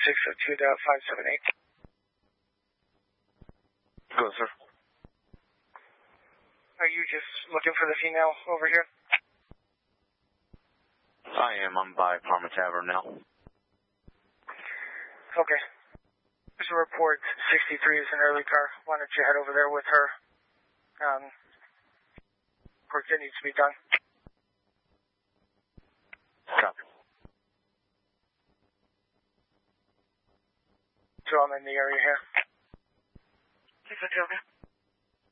602.578. Go, sir. Are you just looking for the female over here? I am. I'm by Parma Tavern now. Okay. There's a report. 63 is an early car. Why don't you head over there with her? Work that needs to be done. Copy. So I'm in the area here. Please, okay.